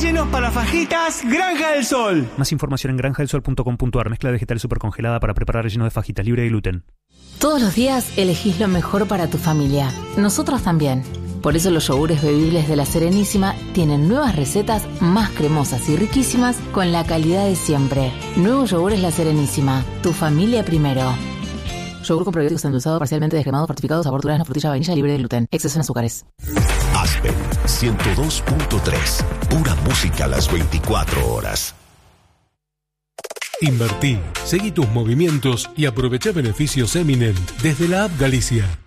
rellenos para fajitas Granja del Sol. Más información en granjadelsol.com.ar. Mezcla vegetal supercongelada para preparar relleno de fajitas libre de gluten. Todos los días elegís lo mejor para tu familia. Nosotros también. Por eso los yogures bebibles de La Serenísima tienen nuevas recetas más cremosas y riquísimas con la calidad de siempre. Nuevos yogures La Serenísima. Tu familia primero. Yogur con probióticos endulzado, parcialmente descremado, fortificado, sabor durazno, frutilla, vainilla, libre de gluten. Exceso en azúcares. Aspen 102.3. Pura música a las 24 horas. Invertí, seguí tus movimientos y aprovecha beneficios Eminent desde la app Galicia.